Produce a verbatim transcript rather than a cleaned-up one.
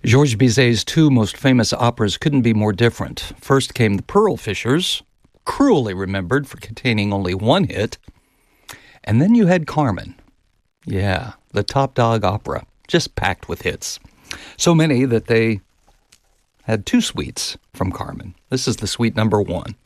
Georges Bizet's two most famous operas couldn't be more different. First came The Pearl Fishers, cruelly remembered for containing only one hit. And then you had Carmen. Yeah, the top dog opera, just packed with hits. So many that they had two suites from Carmen. This is the suite number one.